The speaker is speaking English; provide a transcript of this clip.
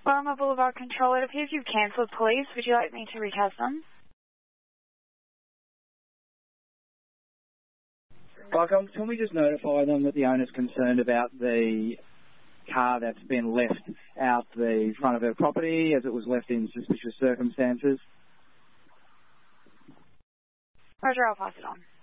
Farmer Boulevard Control, it appears you've cancelled, police. Would you like me to recast them? Can we just notify them that the owner's concerned about the car that's been left out the front of her property as it was left in suspicious circumstances? Roger, I'll pass it on.